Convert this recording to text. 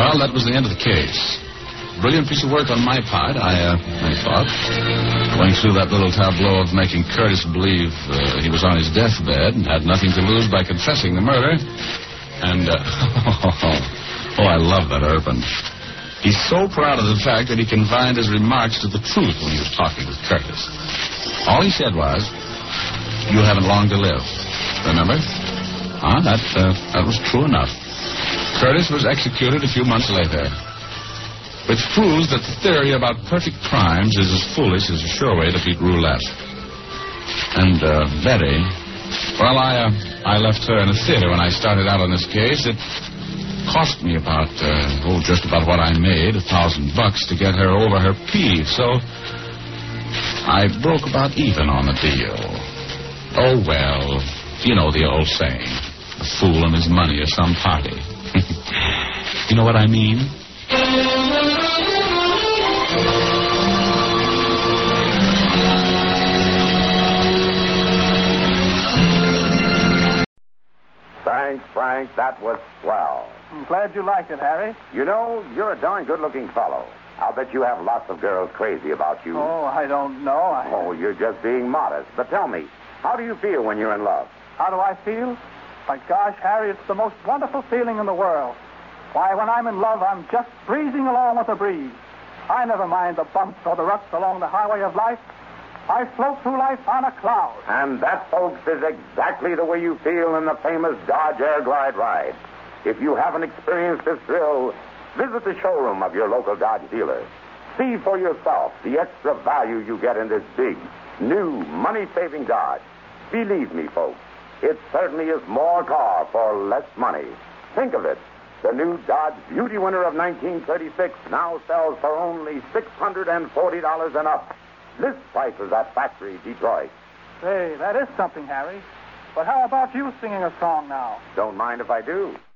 Well, that was the end of the case. Brilliant piece of work on my part, I thought. Going through that little tableau of making Curtis believe he was on his deathbed and had nothing to lose by confessing the murder. And, I love that Urban. He's so proud of the fact that he confined his remarks to the truth when he was talking with Curtis. All he said was, "You haven't long to live." Remember? That was true enough. Curtis was executed a few months later. Which proves that the theory about perfect crimes is as foolish as a sure way to beat roulette. And, Betty, well, I left her in a theater when I started out on this case. It cost me about, just about what I made, $1,000 to get her over her peeve. So I broke about even on the deal. Oh, well, you know the old saying, a fool and his money are some party. You know what I mean? Thanks, Frank. That was swell. I'm glad you liked it, Harry. You know, you're a darn good-looking fellow. I'll bet you have lots of girls crazy about you. Oh, I don't know. Oh, you're just being modest. But tell me, how do you feel when you're in love? How do I feel? My gosh, Harry, it's the most wonderful feeling in the world. Why, when I'm in love, I'm just breezing along with the breeze. I never mind the bumps or the ruts along the highway of life. I float through life on a cloud. And that, folks, is exactly the way you feel in the famous Dodge Air Glide ride. If you haven't experienced this thrill, visit the showroom of your local Dodge dealer. See for yourself the extra value you get in this big, new, money-saving Dodge. Believe me, folks, it certainly is more car for less money. Think of it. The new Dodge Beauty Winner of 1936 now sells for only $640 and up. List prices at Factory Detroit. Say, that is something, Harry. But how about you singing a song now? Don't mind if I do.